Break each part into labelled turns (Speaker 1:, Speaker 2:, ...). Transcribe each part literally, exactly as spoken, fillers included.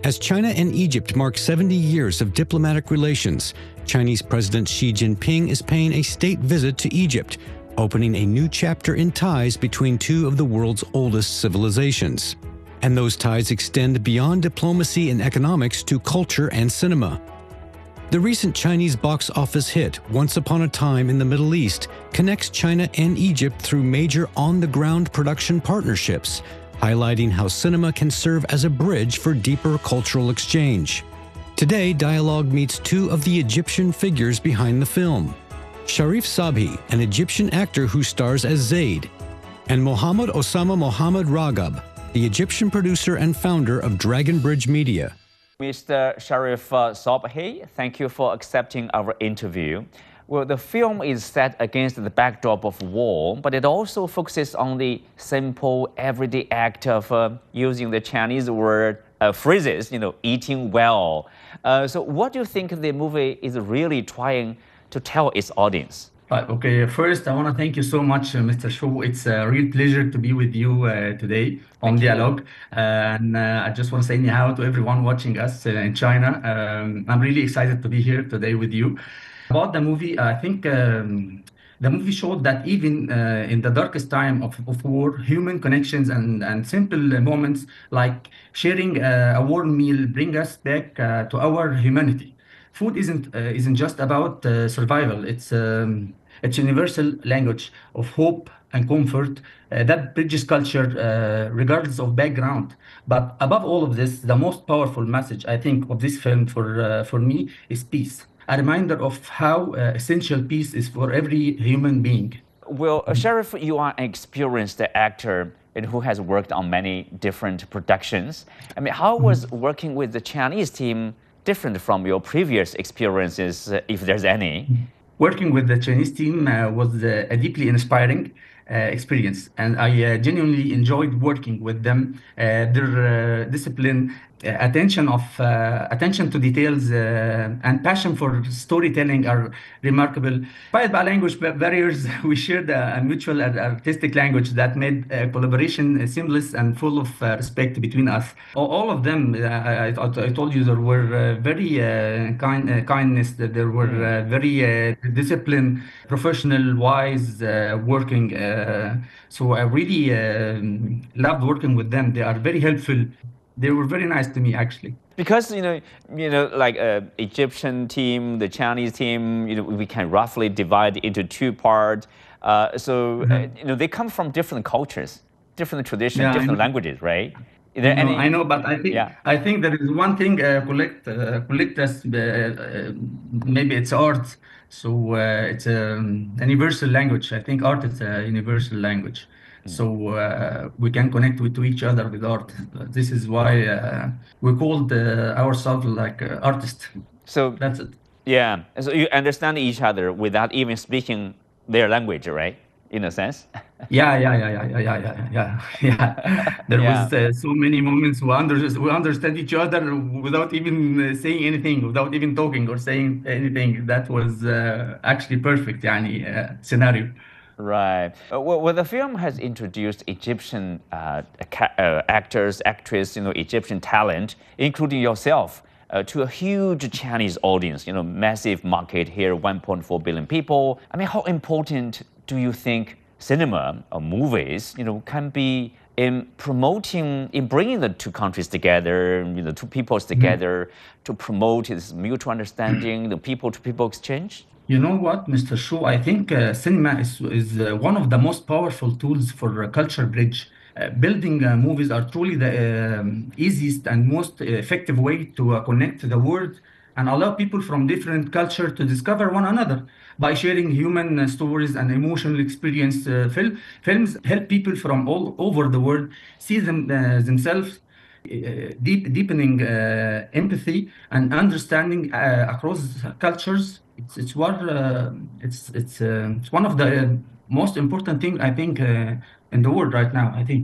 Speaker 1: As China and Egypt mark seventy years of diplomatic relations, Chinese President Xi Jinping is paying a state visit to Egypt, opening a new chapter in ties between two of the world's oldest civilizations. And those ties extend beyond diplomacy and economics to culture and cinema. The recent Chinese box office hit, Once Upon a Time in the Middle East, connects China and Egypt through major on-the-ground production partnerships, highlighting how cinema can serve as a bridge for deeper cultural exchange. Today, Dialogue meets two of the Egyptian figures behind the film: Sharif Sabhi, an Egyptian actor who stars as Zaid, and Mohammad Osama Mohammad Raghab, the Egyptian producer and founder of Dragon Bridge Media.
Speaker 2: Mister Sharif uh, Sabhi, thank you for accepting our interview. Well, the film is set against the backdrop of war, but it also focuses on the simple, everyday act of uh, using the Chinese word uh, phrases, you know, eating well. Uh, so what do you think the movie is really trying to tell its audience?
Speaker 3: Uh, okay, first, I want to thank you so much, uh, Mister Shu. It's a real pleasure to be with you uh, today on
Speaker 2: Thank you.
Speaker 3: Dialogue. And uh, I just want to say ni hao to everyone watching us uh, in China. Um, I'm really excited to be here today with you. About the movie, I think um, the movie showed that even uh, in the darkest time of, of war, human connections and, and simple moments like sharing uh, a warm meal bring us back uh, to our humanity. Food isn't uh, isn't just about uh, survival. It's um, it's universal language of hope and comfort uh, that bridges culture uh, regardless of background. But above all of this, the most powerful message I think of this film for uh, for me is peace. A reminder of how uh, essential peace is for every human being.
Speaker 2: Well, uh, Sharif, you are an experienced actor and who has worked on many different productions. I mean, how was working with the Chinese team different from your previous experiences, uh, if there's any?
Speaker 3: Working with the Chinese team uh, was uh, a deeply inspiring uh, experience, and I uh, genuinely enjoyed working with them. Uh, their uh, discipline, uh, attention of uh, attention to details, uh, and passion for storytelling are remarkable. Despite by language barriers, we shared a, a mutual artistic language that made uh, collaboration seamless and full of uh, respect between us. All, all of them, uh, I, I, I told you, there were uh, very uh, kind uh, kindness. That there were uh, very uh, disciplined, professional, wise, uh, working. Uh, so I really uh, loved working with them. They are very helpful. They were very nice to me, actually.
Speaker 2: Because you know, you know, like uh, Egyptian team, the Chinese team, you know, we can roughly divide into two parts. Uh, so mm-hmm. uh, you know, they come from different cultures, different traditions, yeah, different languages, right?
Speaker 3: Is there I know, any... I know, but I think yeah. I think there is one thing uh, collect uh, collect us. Uh, uh, maybe it's art. So uh, it's a um, universal language. I think art is a universal language. So uh, we can connect with to each other with art. This is why uh, we called uh, ourselves like uh, artists.
Speaker 2: So
Speaker 3: that's it.
Speaker 2: Yeah. So you understand each other without even speaking their language, right? In a sense.
Speaker 3: yeah, yeah, yeah, yeah, yeah, yeah, yeah, yeah. There yeah. was uh, so many moments we under we understand each other without even uh, saying anything, without even talking or saying anything. That was uh, actually perfect, yani, uh, scenario.
Speaker 2: Right. Uh, well, well, the film has introduced Egyptian uh, ca- uh, actors, actresses, you know, Egyptian talent, including yourself, uh, to a huge Chinese audience. You know, massive market here, one point four billion people. I mean, how important do you think cinema or movies, you know, can be in promoting, in bringing the two countries together, you know, two peoples together, mm-hmm. to promote this mutual understanding, the people-to-people exchange?
Speaker 3: You know what, Mister Shu, I think uh, cinema is, is uh, one of the most powerful tools for a culture bridge. Uh, building uh, movies are truly the um, easiest and most effective way to uh, connect the world and allow people from different culture to discover one another. By sharing human uh, stories and emotional experience, uh, fil- films help people from all over the world see them uh, themselves, uh, deep, deepening uh, empathy and understanding uh, across cultures. It's it's what uh, it's it's uh, it's one of the most important thing I think uh, in the world right now. I think yeah.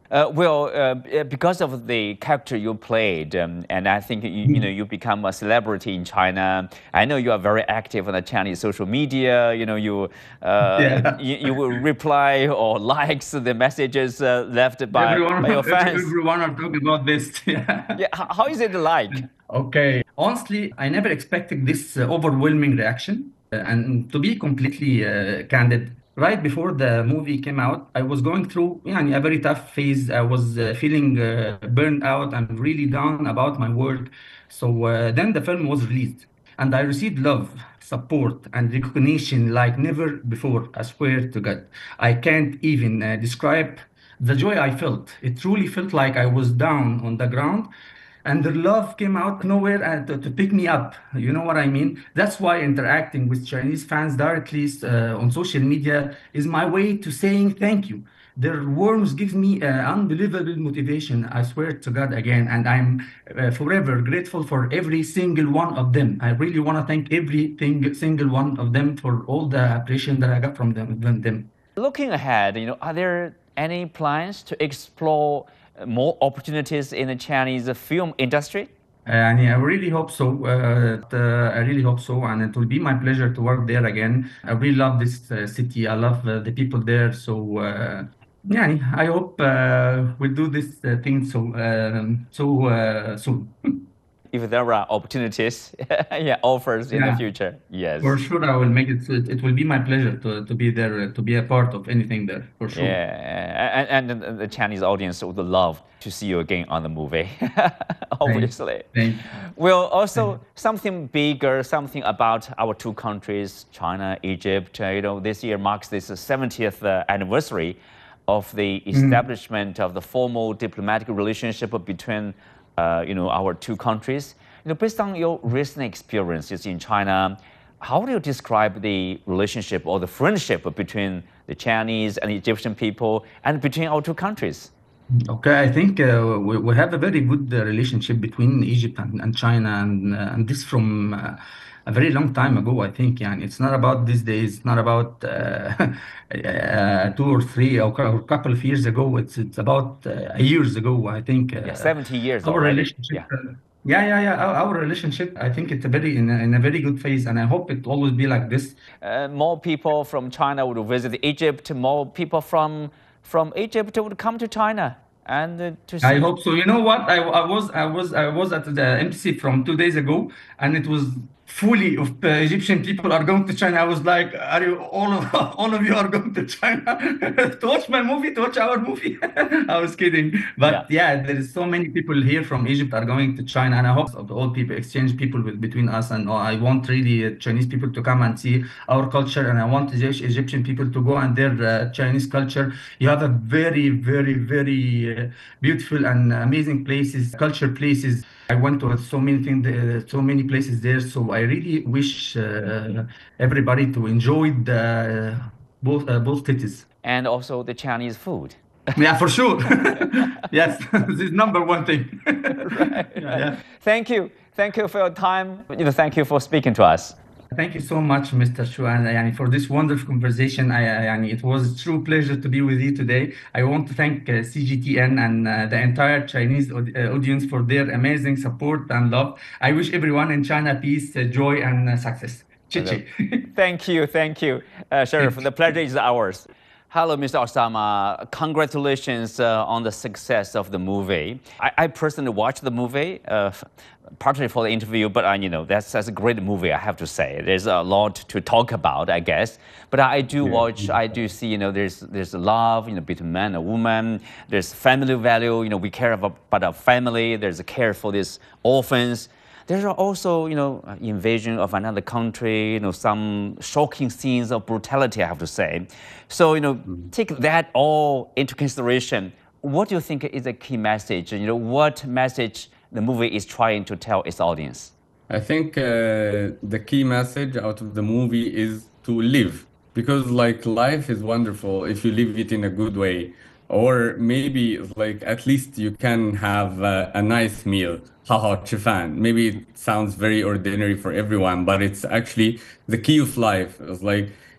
Speaker 2: Uh, well, uh, b- uh, because of the character you played, um, and I think you, you know you become a celebrity in China. I know you are very active on the Chinese social media. You know you uh,
Speaker 3: Yeah.
Speaker 2: you, you will reply or likes the messages uh, left by
Speaker 3: Everyone,
Speaker 2: by your
Speaker 3: every-
Speaker 2: fans.
Speaker 3: everyone are talking about this. Yeah.
Speaker 2: Yeah, h- how is it like?
Speaker 3: Okay. Honestly, I never expected this uh, overwhelming reaction. Uh, and to be completely uh, candid, right before the movie came out, I was going through يعني, a very tough phase. I was uh, feeling uh, burned out and really down about my work. So uh, then the film was released, and I received love, support, and recognition like never before. I swear to God, I can't even uh, describe the joy I felt. It truly felt like I was down on the ground and the love came out nowhere and to, to pick me up. You know what I mean? That's why interacting with Chinese fans directly uh, on social media is my way to saying thank you. Their warmth gives me uh, unbelievable motivation. I swear to God again, and I'm uh, forever grateful for every single one of them. I really want to thank every thing, single one of them for all the appreciation that I got from them. From them.
Speaker 2: Looking ahead, you know, are there any plans to explore uh, more opportunities in the Chinese film industry?
Speaker 3: And I really hope so. Uh, uh, I really hope so, and it will be my pleasure to work there again. I really love this uh, city. I love uh, the people there. So, uh, yeah, I hope uh, we'll do this uh, thing so um, so uh, soon.
Speaker 2: If there are opportunities, yeah, offers in the
Speaker 3: Yeah,
Speaker 2: future,
Speaker 3: for
Speaker 2: yes.
Speaker 3: sure. I will make it. So it, it will be my pleasure to to be there, uh, to be a part of anything there. For sure.
Speaker 2: Yeah, and, and the Chinese audience would love to see you again on the movie,
Speaker 3: Thank,
Speaker 2: obviously.
Speaker 3: thank,
Speaker 2: Well,
Speaker 3: thank.
Speaker 2: also something bigger, something about our two countries, China, Egypt. Uh, you know, this year marks this seventieth uh, anniversary of the
Speaker 3: Mhm.
Speaker 2: establishment of the formal diplomatic relationship between, uh, you know, our two countries. You know, based on your recent experiences in China, how do you describe the relationship or the friendship between the Chinese and Egyptian people and between our two countries?
Speaker 3: Okay, I think uh, we, we have a very good uh, relationship between Egypt and, and China, and uh, and this from uh, a very long time ago. I think, and it's not about these days. It's not about uh, uh, two or three or a couple of years ago. It's it's about uh, years ago. I think
Speaker 2: Yeah,
Speaker 3: uh,
Speaker 2: seventy years
Speaker 3: our
Speaker 2: already.
Speaker 3: relationship.
Speaker 2: Yeah.
Speaker 3: Uh, yeah, yeah, yeah. Our, our relationship. I think it's a very in a, in a very good phase, and I hope it always be like this.
Speaker 2: Uh, more people from China would visit Egypt. More people from from Egypt would come to China and uh, to
Speaker 3: I
Speaker 2: see.
Speaker 3: hope so. You know what? I, I was I was I was at the embassy from two days ago, and it was fully of uh, Egyptian people are going to China. I was like, are you all of all of you are going to China to watch my movie, to watch our movie? I was kidding,
Speaker 2: Yeah.
Speaker 3: but yeah, there is so many people here from Egypt are going to China, and I hope of all people exchange people with between us, and uh, I want really uh, Chinese people to come and see our culture, and I want Egypt- Egyptian people to go and their uh, Chinese culture. You have a very, very, very uh, beautiful and amazing places, culture places. I went to so many things, uh, so many places there. So I really wish uh, everybody to enjoy the both uh, both cities.
Speaker 2: And also the Chinese food.
Speaker 3: Yeah, for sure. Yes, this is number one thing.
Speaker 2: Right,
Speaker 3: Yeah,
Speaker 2: right.
Speaker 3: yeah.
Speaker 2: Thank you. Thank you for your time. You know, thank you for speaking to us.
Speaker 3: Thank you so much, Mister Shu, and yani, for this wonderful conversation. I, I- yani, it was a true pleasure to be with you today. I want to thank uh, C G T N and uh, the entire Chinese aud- uh, audience for their amazing support and love. I wish everyone in China peace, uh, joy, and uh, success. Chichi.
Speaker 2: Thank you, thank you, uh, Sheriff. The pleasure is ours. Hello, Mister Osama. Congratulations uh, on the success of the movie. I, I personally watched the movie, uh, partly for the interview, but uh, you know that's, that's a great movie. I have to say, there's a lot to talk about, I guess. But I do watch, I do see, you know, there's there's love, you know, between man and woman. There's family value, you know, we care about, about our family. There's a care for these orphans. There are also, you know, invasion of another country, you know, some shocking scenes of brutality, I have to say. So, you know, take that all into consideration. What do you think is a key message? You know, what message the movie is trying to tell its audience?
Speaker 4: I think uh, the key message out of the movie is to live because like life is wonderful if you live it in a good way. Or maybe like at least you can have uh, a nice meal. Haha, chifan. Maybe it sounds very ordinary for everyone, but it's actually the key of life. It's like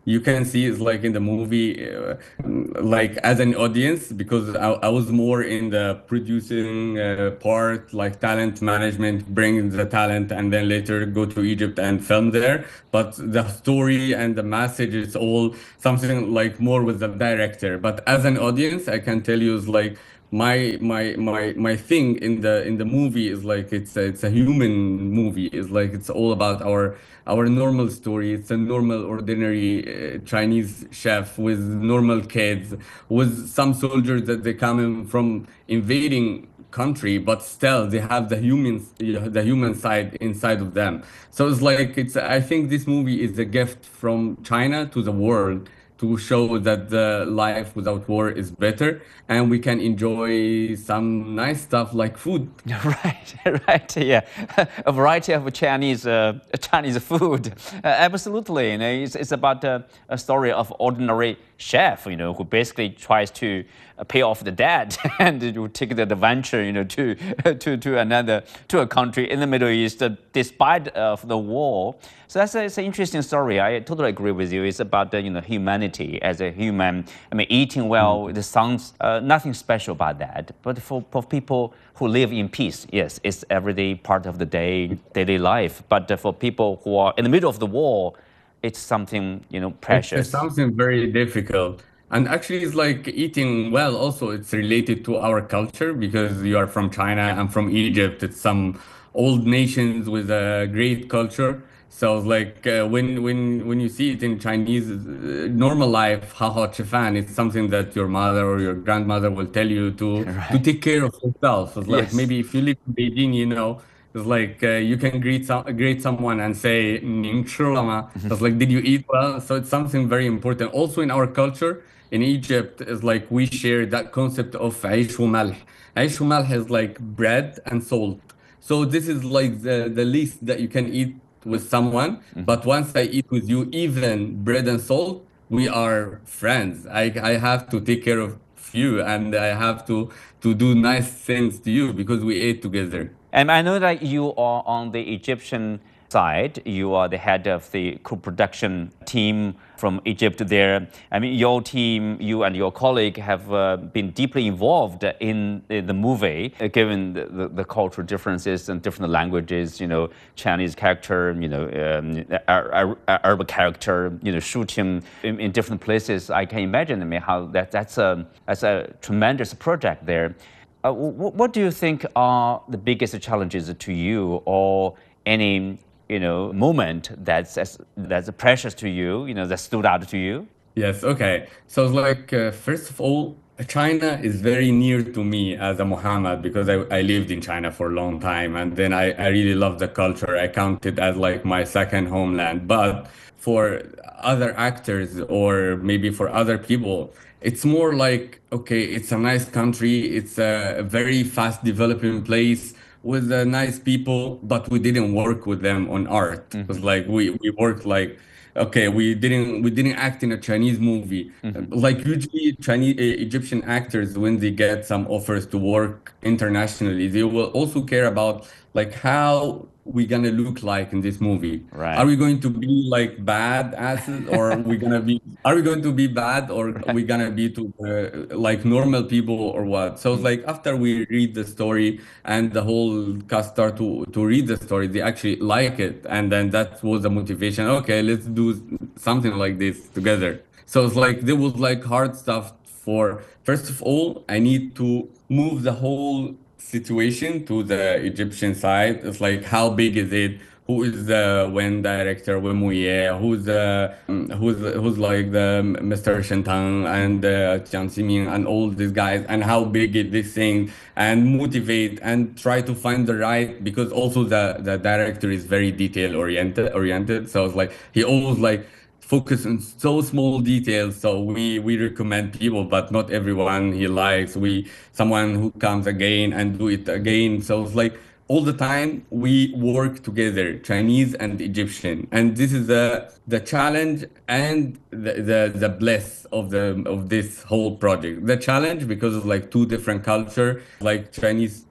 Speaker 4: you can see is like in the movie, uh, like as an audience, because I, I was more in the producing uh, part, like talent management, bring the talent, and then later go to Egypt and film there. But the story and the message is all something like more with the director. But as an audience, I can tell you is like my my my my thing in the in the movie is like it's a, it's a human movie. It's like it's all about our our normal story. It's a normal ordinary uh, Chinese chef with normal kids, with some soldiers that they come in from invading country, but still they have the human the human side inside of them. So it's like it's I think this movie is a gift from China to the world to show that the life without war is better and we can enjoy some nice stuff like food.
Speaker 2: Right, right, yeah, a variety of Chinese uh, Chinese food. Uh, absolutely, you know, it's, it's about uh, a story of ordinary chef, you know, who basically tries to uh, pay off the debt and to take the adventure, you know, to to to another to a country in the Middle East, uh, despite of the war. So that's a, it's an interesting story. I totally agree with you. It's about the, you know, humanity as a human. I mean, eating well. Mm. It sounds uh, nothing special about that. But for, for people who live in peace, yes, it's everyday part of the day, daily life. But uh, for people who are in the middle of the war, it's something, you know, precious.
Speaker 4: It's something very difficult. And actually, it's like eating well. Also, it's related to our culture because you are from China. I'm from Egypt. It's some old nations with a great culture. So it's like uh, when when when you see it in Chinese uh, normal life, haha chifan, it's something that your mother or your grandmother will tell you to
Speaker 2: Right.
Speaker 4: to take care of yourself. It's like
Speaker 2: Yes.
Speaker 4: maybe if you live in Beijing, you know, it's like uh, you can greet some greet someone and say "您吃了吗?" It's like, did you eat well? So it's something very important. Also in our culture in Egypt, is like we share that concept of عيش وملح. عيش وملح is like bread and salt. So this is like the the least that you can eat with someone. But once I eat with you, even bread and salt, we are friends. I I have to take care of you and I have to to do nice things to you because we ate together.
Speaker 2: And I know that you are on the Egyptian side. You are the head of the co-production team from Egypt there. I mean, your team, you and your colleague have uh, been deeply involved in, in the movie, uh, given the, the, the cultural differences and different languages, you know, Chinese character, you know, um, Ar- Ar- Arab character, you know, shooting in, in different places. I can imagine, I mean, how that, that's, a, that's a tremendous project there. Uh, what, what do you think are the biggest challenges to you, or any, you know, moment that's as, that's precious to you, you know, that stood out to you?
Speaker 4: Yes, okay. So it's like, uh, first of all, China is very near to me as a Muhammad because I, I lived in China for a long time and then I, I really love the culture. I count it as like my second homeland. But for other actors or maybe for other people, it's more like, okay, it's a nice country. It's a very fast developing place with uh, nice people, but we didn't work with them on art. It was like we, we worked like, okay, we didn't we didn't act in a Chinese movie. Like usually Chinese uh, Egyptian actors, when they get some offers to work internationally, they will also care about like how we gonna look like in this movie.
Speaker 2: Right.
Speaker 4: Are we going to be like bad asses, or are we gonna be are we going to be bad, or are we gonna be to uh, like normal people or what? So it's like after we read the story and the whole cast start to to read the story, they actually like it, and then that was the motivation. Okay, let's do something like this together. So it's like there was like hard stuff for first of all, I need to move the whole situation to the Egyptian side. It's like how big is it? Who is the Wen director, Wen Muye? Who's the um, who's who's like the Mister Shentang and uh, Jiang Ximing and all these guys, and how big is this thing? And motivate and try to find the right, because also the the director is very detail oriented oriented. So it's like he always like focus on so small details. So we we recommend people, but not everyone he likes. We someone who comes again and do it again. So it's like all the time we work together, Chinese and Egyptian, and this is the the challenge and the the, the bliss of the of this whole project. The challenge because of like two different culture, like Chinese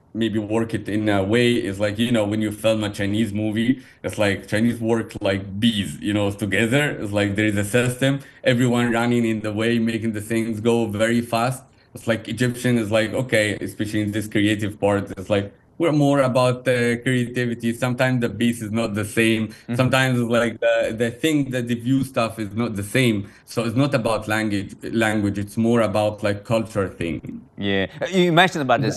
Speaker 4: maybe work it in a way is like, you know, when you film a Chinese movie, it's like Chinese work like bees, you know, together. It's like there is a system, everyone running in the way, making the things go very fast. It's like Egyptian is like, okay, especially in this creative part, it's like we're more about the creativity. Sometimes the beat is not the same. Sometimes it's like the, the thing that they view stuff is not the same. So it's not about language language, it's more about like culture thing.
Speaker 2: Yeah, you mentioned about this